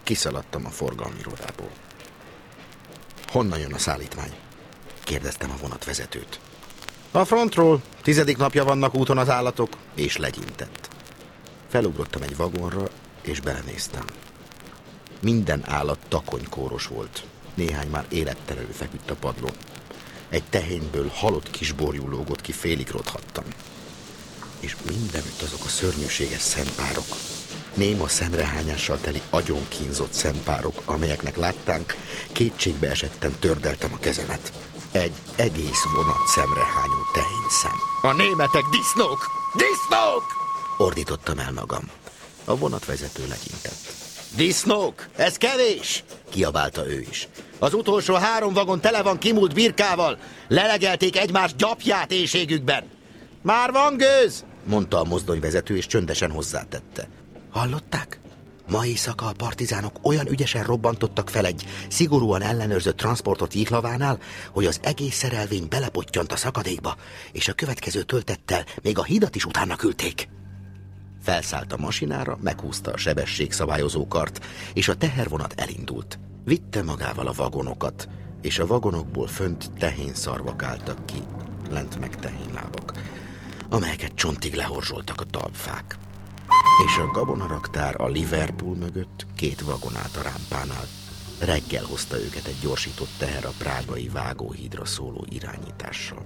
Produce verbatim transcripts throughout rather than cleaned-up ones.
Kiszaladtam a forgalmi irodából. Honnan jön a szállítmány? Kérdeztem a vonatvezetőt. A frontról. Tizedik napja vannak úton az állatok, és legyintett. Felugrottam egy vagonra, és belenéztem. Minden állat takonykóros volt. Néhány már élettelenül feküdt a padlón. Egy tehényből halott kisborjú lógott ki, félig rothattam. És mindenütt azok a szörnyűséges szempárok. Néma szemrehányással teli agyonkínzott szempárok, amelyeknek láttánk, kétségbe esetten tördeltem a kezemet. Egy egész vonat szemrehányó tehényszem. A németek disznók! Disznók! Ordítottam el magam. A vonatvezető legyintett. Disznók! Ez kevés! Kiabálta ő is. Az utolsó három vagon tele van kimúlt birkával. Lelegelték egymás gyapját éhségükben. Már van gőz! Mondta a mozdonyvezető, és csöndesen hozzátette. Hallották? Ma éjszaka a partizánok olyan ügyesen robbantottak fel egy szigorúan ellenőrzött transportot Jihlavánál, hogy az egész szerelvény belepottyant a szakadékba, és a következő töltettel még a hidat is utána küldték. Felszállt a masinára, meghúzta a sebességszabályozókart, és a tehervonat elindult. Vitte magával a vagonokat, és a vagonokból fönt tehényszarvak álltak ki, lent meg tehénylábak, amelyeket csontig lehorzsoltak a talpfák. És a gabonaraktár a Liverpool mögött két vagon állt a rámpánál. Reggel hozta őket egy gyorsított teher a prágai vágóhídra szóló irányítással.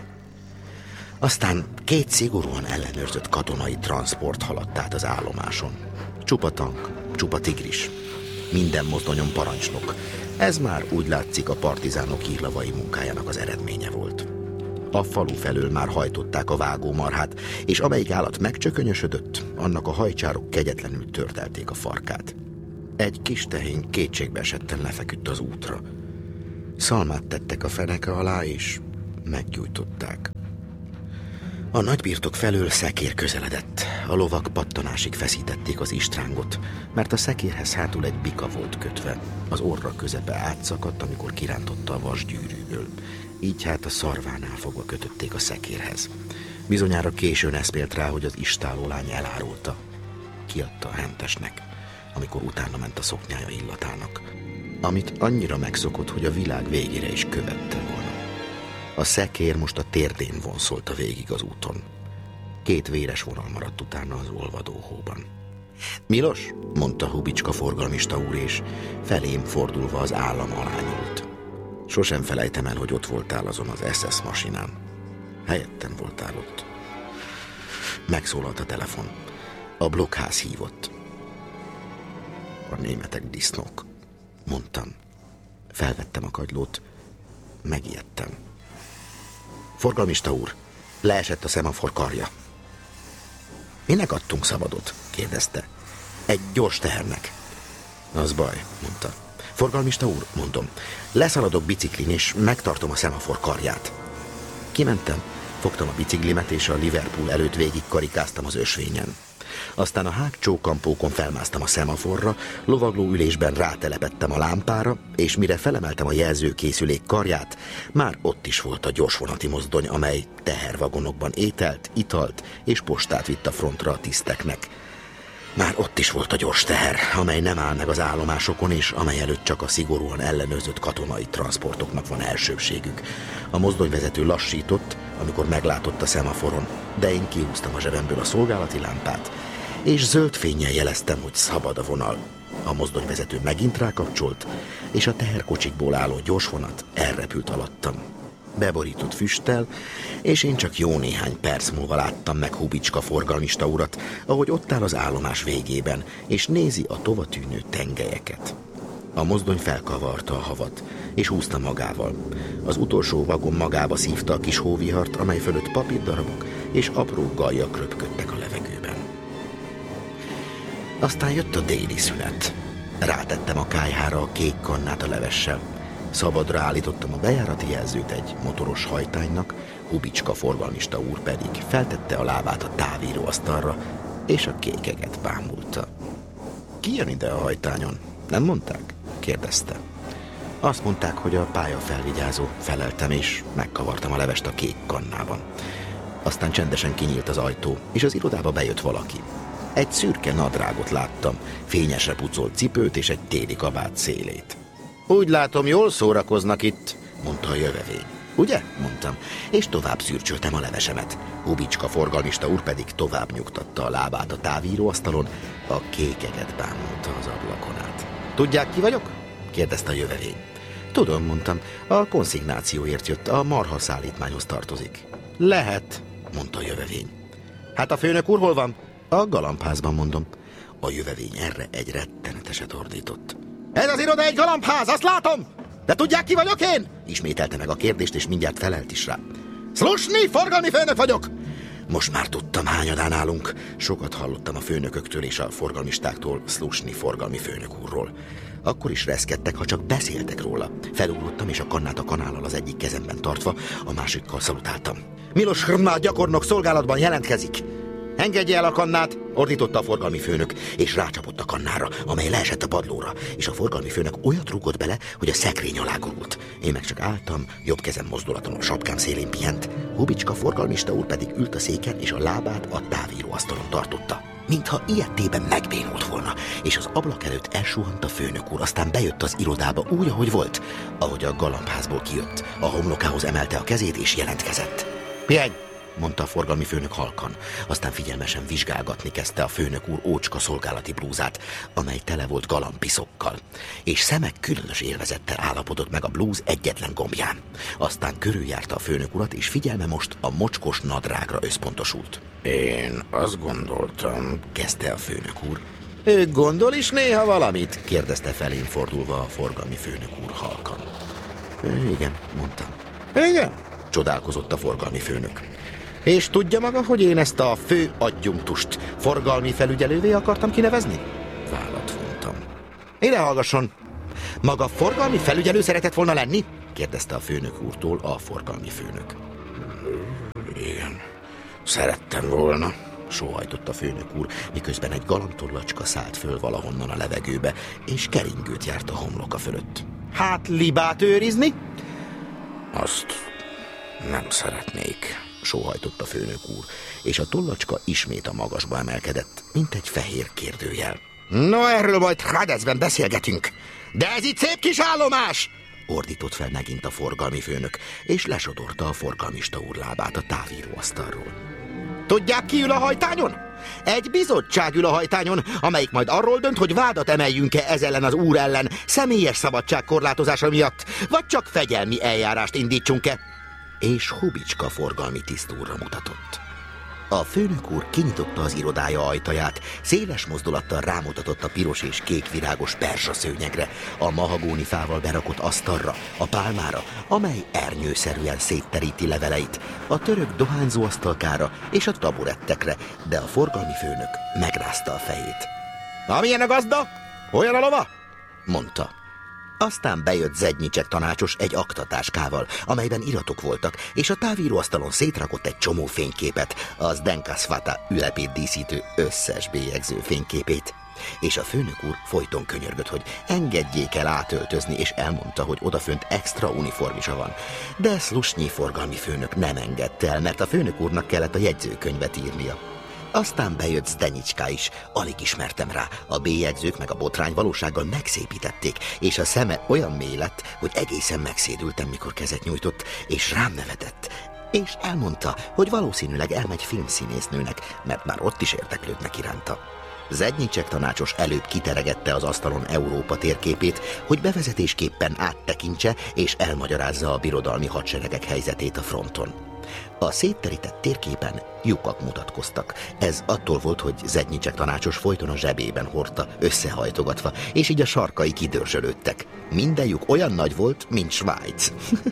Aztán két szigorúan ellenőrzött katonai transport haladt át az állomáson. Csupa tank, csupa tigris. Minden mozdonyon parancsnok. Ez már úgy látszik a partizánok jihlavai munkájának az eredménye volt. A falu felől már hajtották a vágómarhát, és amelyik állat megcsökönyösödött, annak a hajcsárok kegyetlenül tördelték a farkát. Egy kis tehén kétségbe esetten lefeküdt az útra. Szalmát tettek a feneke alá, és meggyújtották. A nagybirtok felől szekér közeledett. A lovak pattanásig feszítették az istrángot, mert a szekérhez hátul egy bika volt kötve. Az orra közepe átszakadt, amikor kirántotta a vasgyűrűből. Így hát a szarvánál fogva kötötték a szekérhez. Bizonyára későn eszmélt rá, hogy az istáló lány elárulta. Kiadta a hentesnek, amikor utána ment a szoknyája illatának, amit annyira megszokott, hogy a világ végére is követte volna. A szekér most a térdén vonszolta végig az úton. Két véres vonal maradt utána az olvadó hóban. Milos, mondta Hubicska forgalmista úr, és felém fordulva az állam alá nyúlt. Sosem felejtem el, hogy ott voltál azon az es es masinán. Helyettem voltál ott. Megszólalt a telefon. A blokkház hívott. A németek disznók, mondtam. Felvettem a kagylót. Megijedtem. Forgalmista úr, leesett a szemafor karja. Minek adtunk szabadot? Kérdezte. Egy gyors tehernek. Az baj, mondta. Forgalmista úr, mondom, leszaladok biciklin, és megtartom a szemafor karját. Kimentem, fogtam a biciklimet, és a Liverpool előtt végig karikáztam az ösvényen. Aztán a hágcsó kampókon felmásztam a szemaforra, lovagló ülésben rátelepettem a lámpára, és mire felemeltem a jelzőkészülék karját, már ott is volt a gyorsvonati mozdony, amely tehervagonokban ételt, italt és postát vitt a frontra a tiszteknek. Már ott is volt a gyors teher, amely nem áll meg az állomásokon, és amely előtt csak a szigorúan ellenőrzött katonai transportoknak van elsőbségük. A mozdonyvezető lassított, amikor meglátott a szemaforon, de én kihúztam a zsebemből a szolgálati lámpát, és zöld fénnyel jeleztem, hogy szabad a vonal. A mozdonyvezető megint rákapcsolt, és a teherkocsikból álló gyorsvonat elrepült alattam. Beborított füsttel, és én csak jó néhány perc múlva láttam meg Hubicska forgalmista urat, ahogy ott áll az állomás végében, és nézi a tovatűnő tengelyeket. A mozdony felkavarta a havat, és húzta magával. Az utolsó vagon magába szívta a kis hóvihart, amely fölött papírdarabok és apró gallyak röpködtek a levegőben. Aztán jött a déli szünet. Rátettem a kályhára a kék kannát a levessel. Szabadra állítottam a bejárati jelzőt egy motoros hajtánynak, Hubicska forgalmista úr pedig feltette a lábát a távíróasztalra, és a kékeket bámulta. Ki jön ide a hajtányon? Nem mondták? Kérdezte. Azt mondták, hogy a pályafelvigyázó, feleltem, és megkavartam a levest a kék kannában. Aztán csendesen kinyílt az ajtó, és az irodába bejött valaki. Egy szürke nadrágot láttam, fényesre pucolt cipőt és egy téli kabát szélét. Úgy látom, jól szórakoznak itt, mondta a jövevény. Ugye? Mondtam, és tovább szürcsöltem a levesemet. Hubicska forgalmista úr pedig tovább nyugtatta a lábát a távíróasztalon, a kékeket bámulta az ablakon át. Tudják, ki vagyok? Kérdezte a jövevény. Tudom, mondtam, a konszignációért jött, a marha szállítmányhoz tartozik. Lehet, mondta a jövevény. Hát a főnök úr hol van? A galambházban, mondom. A jövevény erre egy retteneteset ordított. Ez az iroda egy galambház, azt látom! De tudják, ki vagyok én? Ismételte meg a kérdést, és mindjárt felelt is rá. Szlusnyi, forgalmi főnök vagyok! Most már tudtam, hányadán állunk. Sokat hallottam a főnököktől és a forgalmistáktól Szlusnyi forgalmi főnök úrról. Akkor is reszkedtek, ha csak beszéltek róla. Felugrottam, és a kannát a kanállal az egyik kezemben tartva, a másikkal szalutáltam. Milos Hrmál gyakornok szolgálatban jelentkezik. Engedje el a kannát, ordította a forgalmi főnök, és rácsapott a kannára, amely leesett a padlóra, és a forgalmi főnök olyat rúgott bele, hogy a szekrény alá gurult. Én meg csak álltam, jobb kezem mozdulaton a sapkám szélén pihent, Hubicska forgalmista úr pedig ült a széken, és a lábát a távíróasztalon tartotta. Mintha ilyetében megbénult volna, és az ablak előtt elsuhant a főnök úr, aztán bejött az irodába úgy, ahogy volt, ahogy a galambházból kijött. A homlokához emelte a kezét, és jelentkezett. Pihenj! Mondta a forgalmi főnök halkan. Aztán figyelmesen vizsgálgatni kezdte a főnök úr ócska szolgálati blúzát, amely tele volt galampiszokkal, és szemek különös élvezettel állapodott meg a blúz egyetlen gombján. Aztán körüljárta a főnök urat, és figyelme most a mocskos nadrágra összpontosult. Én azt gondoltam, kezdte a főnök úr. Ő gondol is néha valamit? Kérdezte felén fordulva a forgalmi főnök úr halkan. Igen, mondtam. Igen? Csodálkozott a forgalmi főnök. És tudja maga, hogy én ezt a fő adjunktust forgalmi felügyelővé akartam kinevezni? Vállat vontam. Ide hallgasson! Maga forgalmi felügyelő szeretett volna lenni? Kérdezte a főnök úrtól a forgalmi főnök. Igen, szerettem volna, sóhajtott a főnök úr, miközben egy galambtollacska szállt föl valahonnan a levegőbe, és keringőt járt a homloka fölött. Hát libát őrizni? Azt nem szeretnék, sóhajtott a főnök úr, és a tollacska ismét a magasba emelkedett, mint egy fehér kérdőjel. No, erről majd Hradecben beszélgetünk, de ez itt szép kis állomás! Ordított fel megint a forgalmi főnök, és lesodorta a forgalmista úr lábát a távíróasztalról. Tudják, ki ül a hajtányon? Egy bizottság ül a hajtányon, amelyik majd arról dönt, hogy vádat emeljünk-e ez ellen az úr ellen személyes szabadság korlátozása miatt, vagy csak fegyelmi eljárást indítsunk-e. És Hubicska forgalmi tisztúrra mutatott. A főnök úr kinyitotta az irodája ajtaját, széles mozdulattal rámutatott a piros és kék virágos perzsaszőnyegre, a mahagóni fával berakott asztalra, a pálmára, amely ernyőszerűen szétteríti leveleit, a török dohányzó asztalkára és a taburettekre, de a forgalmi főnök megrázta a fejét. Amilyen a gazda, olyan a lova? Mondta. Aztán bejött Zednyicsek tanácsos egy aktatáskával, amelyben iratok voltak, és a távíróasztalon szétrakott egy csomó fényképet, az Zdenka Svata ülepét díszítő összes bélyegző fényképét. És a főnök úr folyton könyörgött, hogy engedjék el átöltözni, és elmondta, hogy odafönt extra uniformisa van. De Szlusnyi forgalmi főnök nem engedte el, mert a főnök úrnak kellett a jegyzőkönyvet írnia. Aztán bejött Zdenyicska is, alig ismertem rá, a bélyegzők meg a botrány valósággal megszépítették, és a szeme olyan mély lett, hogy egészen megszédültem, mikor kezet nyújtott, és rám nevetett. És elmondta, hogy valószínűleg elmegy filmszínésznőnek, mert már ott is érdeklődnek iránta. Zednyicsek tanácsos előbb kiteregette az asztalon Európa térképét, hogy bevezetésképpen áttekintse és elmagyarázza a birodalmi hadseregek helyzetét a fronton. A szétterített térképen lyukak mutatkoztak. Ez attól volt, hogy Zednyicsek tanácsos folyton a zsebében hordta, összehajtogatva, és így a sarkai kidörzsölődtek. Minden lyuk olyan nagy volt, mint Svájc.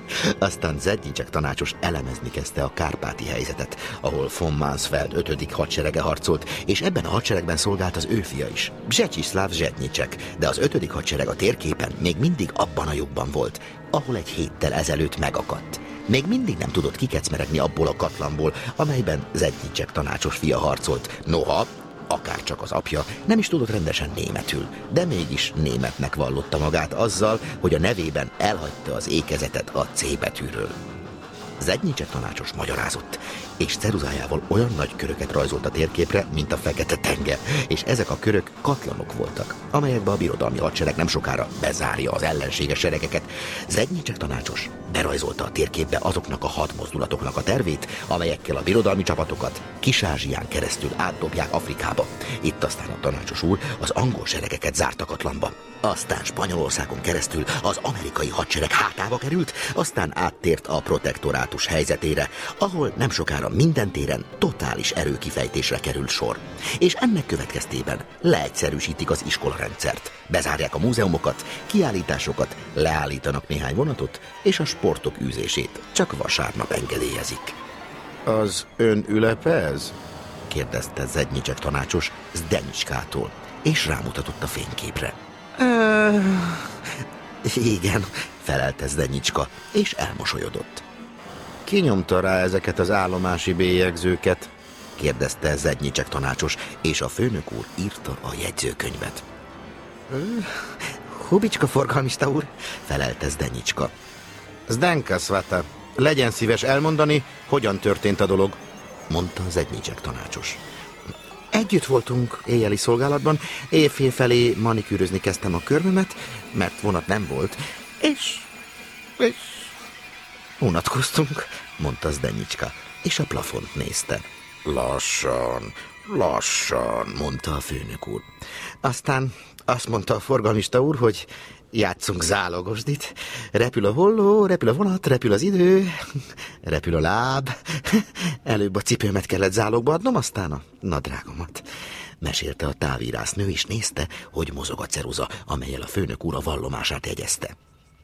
Aztán Zednyicsek tanácsos elemezni kezdte a kárpáti helyzetet, ahol von Mansfeld ötödik hadserege harcolt, és ebben a hadseregben szolgált az ő fia is, Bzsecsiszláv Zsednyicsek, de az ötödik hadsereg a térképen még mindig abban a lyukban volt, ahol egy héttel ezelőtt megakadt. Még mindig nem tudott kikecmeregni abból a katlanból, amelyben Zednyicsek tanácsos fia harcolt. Noha, akárcsak az apja, nem is tudott rendesen németül, de mégis németnek vallotta magát azzal, hogy a nevében elhagyta az ékezetet a C betűről. Zednyicsek tanácsos magyarázott, és ceruzájával olyan nagy köröket rajzolt a térképre, mint a Fekete-tenger, és ezek a körök katlanok voltak, amelyekbe a birodalmi hadsereg nem sokára bezárja az ellenséges seregeket. Zednyicsek tanácsos berajzolta a térképbe azoknak a hadmozdulatoknak a tervét, amelyekkel a birodalmi csapatokat Kis-Ázsián keresztül átdobják Afrikába. Itt aztán a tanácsos úr az angol seregeket zárta katlanba. Aztán Spanyolországon keresztül az amerikai hadsereg hátába került, aztán áttért a protektorátus helyzetére, ahol nem sokára minden téren totális erőkifejtésre került sor. És ennek következtében leegyszerűsítik az iskolarendszert, bezárják a múzeumokat, kiállításokat, leállítanak néhány vonatot, és a sportok űzését csak vasárnap engedélyezik. Az ön ülepe ez? kérdezte Zednyicsek tanácsos Zdenyicskától, és rámutatott a fényképre. Uh, igen, felelte Zdenyicska, és elmosolyodott. Ki nyomta rá ezeket az állomási bélyegzőket? kérdezte Zednyicsek tanácsos, és a főnök úr írta a jegyzőkönyvet. Uh, Hubicska forgalmista úr, felelte Zdenyicska. Zdenka Svata, legyen szíves elmondani, hogyan történt a dolog, mondta Zednyicsek tanácsos. Együtt voltunk éjjeli szolgálatban, éjfél felé manikűrözni kezdtem a körmömet, mert vonat nem volt, és... és... unatkoztunk, mondta Zdenyicska, és a plafont nézte. Lassan, lassan, mondta a főnök úr. Aztán azt mondta a forgalmista úr, hogy játszunk zálogosdit. Repül a holló, repül a vonat, repül az idő, repül a láb. Előbb a cipőmet kellett zálogba adnom, aztán a nadrágomat. Mesélte a távírásznő, és nézte, hogy mozog a ceruza, amellyel a főnök úr a vallomását jegyezte.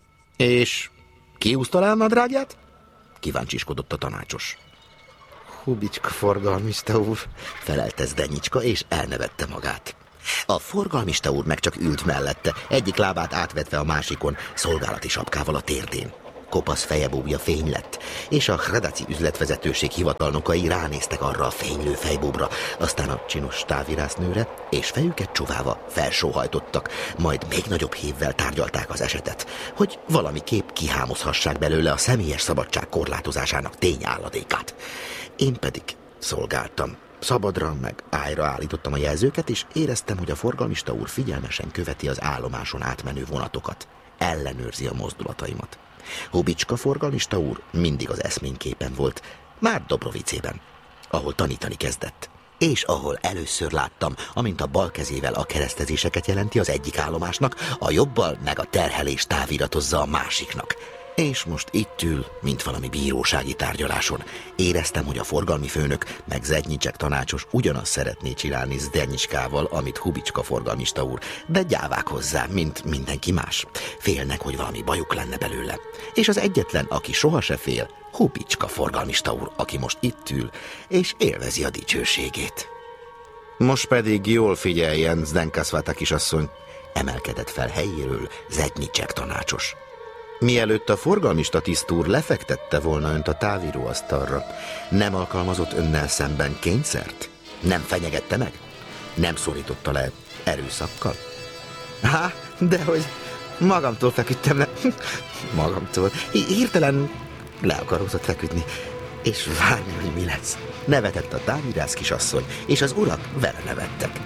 És ki húzta le a nadrágját? Kíváncsiskodott a tanácsos. Hubicska forgalmista úr, felelte Zdenyicska, és elnevette magát. A forgalmista úr meg csak ült mellette, egyik lábát átvetve a másikon, szolgálati sapkával a térdén. Kopasz fejebúbja fény lett, és a Hradaci üzletvezetőség hivatalnokai ránéztek arra a fénylő fejbúbra, aztán a csinos távirásznőre, és fejüket csuválva felsóhajtottak, majd még nagyobb hévvel tárgyalták az esetet, hogy valamiképp kihámozhassák belőle a személyes szabadság korlátozásának tényálladékát. Én pedig szolgáltam. Szabadra meg ájra állítottam a jelzőket, és éreztem, hogy a forgalmista úr figyelmesen követi az állomáson átmenő vonatokat. Ellenőrzi a mozdulataimat. Hubicska forgalmista úr mindig az eszményképen volt, már Dobrovicében, ahol tanítani kezdett. És ahol először láttam, amint a bal kezével a keresztezéseket jelenti az egyik állomásnak, a jobbal meg a terhelés táviratozza a másiknak. És most itt ül, mint valami bírósági tárgyaláson. Éreztem, hogy a forgalmi főnök, meg Zednyicsek tanácsos ugyanazt szeretné csinálni Zdenyicskával, amit Hubicska forgalmista úr, de gyávák hozzá, mint mindenki más. Félnek, hogy valami bajuk lenne belőle. És az egyetlen, aki soha se fél, Hubicska forgalmista úr, aki most itt ül, és élvezi a dicsőségét. Most pedig jól figyeljen, Zdenka Svata kisasszony, emelkedett fel helyéről Zednyicsek tanácsos. Mielőtt a forgalmista tisztúr lefektette volna önt a távíróasztalra, nem alkalmazott önnel szemben kényszert? Nem fenyegette meg? Nem szólította le erőszakkal? Há, dehogy magamtól feküdtem le. Magamtól. Hirtelen le akarózott feküdni, és várni, hogy mi lesz. Nevetett a távírász kisasszony, és az urak vele nevettek.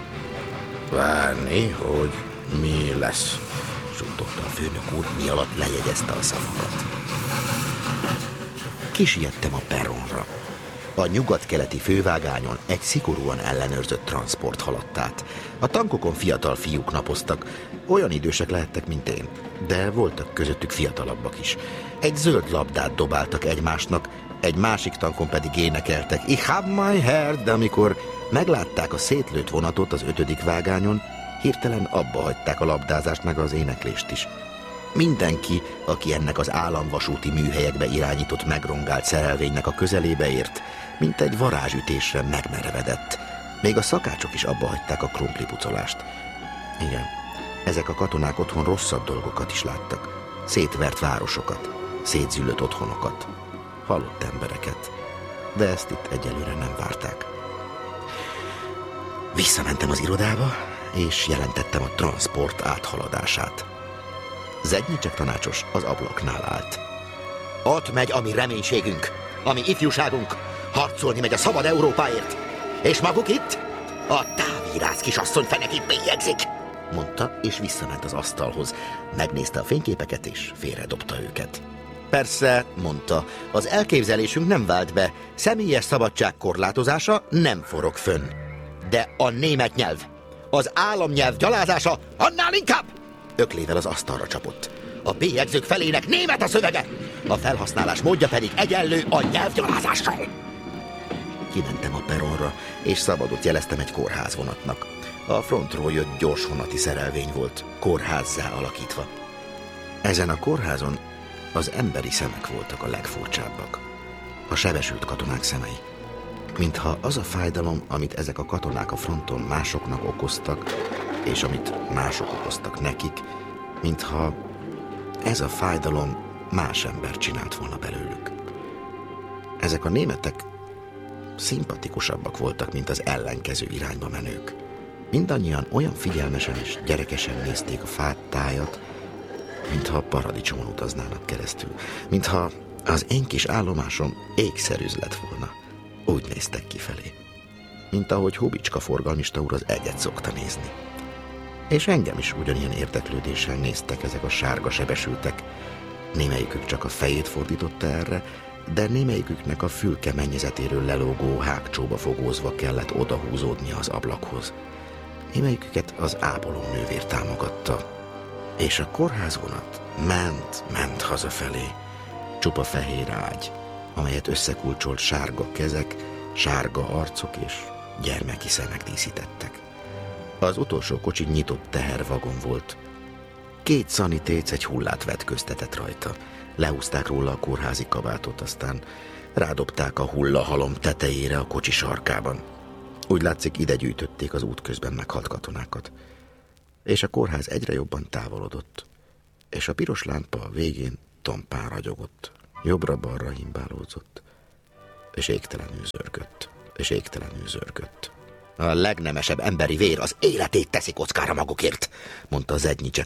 Várni, hogy mi lesz? Suttogta a főnök úr, mi alatt lejegyezte a szavakat. Kisiettem a perronra. A nyugat-keleti fővágányon egy szigorúan ellenőrzött transport haladt át. A tankokon fiatal fiúk napoztak, olyan idősek lehettek, mint én, de voltak közöttük fiatalabbak is. Egy zöld labdát dobáltak egymásnak, egy másik tankon pedig énekeltek Ich hab mein Herz, de amikor meglátták a szétlőtt vonatot az ötödik vágányon, hirtelen abba hagyták a labdázást meg az éneklést is. Mindenki, aki ennek az államvasúti műhelyekbe irányított megrongált szerelvénynek a közelébe ért, mint egy varázsütésre megmerevedett. Még a szakácsok is abba hagyták a krumplipucolást. Igen, ezek a katonák otthon rosszabb dolgokat is láttak. Szétvert városokat, szétzüllött otthonokat, halott embereket. De ezt itt egyelőre nem várták. Visszamentem az irodába, és jelentettem a transport áthaladását. Zednyicsek tanácsos az ablaknál állt. Ott megy a mi reménységünk, a mi ifjúságunk. Harcolni megy a szabad Európáért. És maguk itt? A távírász kisasszony fenekét bélyegzik, mondta, és visszament az asztalhoz. Megnézte a fényképeket, és félredobta őket. Persze, mondta, az elképzelésünk nem vált be. Személyes szabadság korlátozása nem forog fönn. De a német nyelv, az államnyelv gyalázása annál inkább! Öklével az asztalra csapott. A bélyegzők felének német a szövege, a felhasználás módja pedig egyenlő a nyelvgyalázással. Kimentem a peronra, és szabadot jeleztem egy kórházvonatnak. A frontról jött gyorsvonati szerelvény volt, kórházzá alakítva. Ezen a kórházon az emberi szemek voltak a legfurcsábbak. A sebesült katonák szemei. Mintha az a fájdalom, amit ezek a katonák a fronton másoknak okoztak, és amit mások okoztak nekik, mintha ez a fájdalom más ember csinált volna belőlük. Ezek a németek szimpatikusabbak voltak, mint az ellenkező irányba menők. Mindannyian olyan figyelmesen és gyerekesen nézték a fát, tájat, mintha a paradicsomon utaznának keresztül, mintha az én kis állomásom ékszerűz lett volna. Úgy néztek kifelé, mint ahogy Hubicska forgalmista úr az egyet szokta nézni. És engem is ugyanilyen érdeklődéssel néztek ezek a sárga sebesültek. Némelyikük csak a fejét fordította erre, de némelyiküknek a fülke mennyezetéről lelógó hágcsóba fogózva kellett odahúzódnia az ablakhoz. Némelyiküket az ápoló nővér támogatta. És a kórházvonat ment, ment hazafelé. Csupa fehér ágy, amelyet összekulcsolt sárga kezek, sárga arcok és gyermeki szemek díszítettek. Az utolsó kocsi nyitott tehervagon volt. Két szanitéc egy hullát vetköztetett rajta. Lehúzták róla a kórházi kabátot, aztán rádobták a hullahalom tetejére a kocsi sarkában. Úgy látszik, ide gyűjtötték az útközben meghalt katonákat. És a kórház egyre jobban távolodott, és a piros lámpa a végén tompán ragyogott, jobbra-balra himbálódzott, és égtelenül zörgött, és égtelenül zörgött. A legnemesebb emberi vér az életét teszi kockára magukért, mondta Zednyicek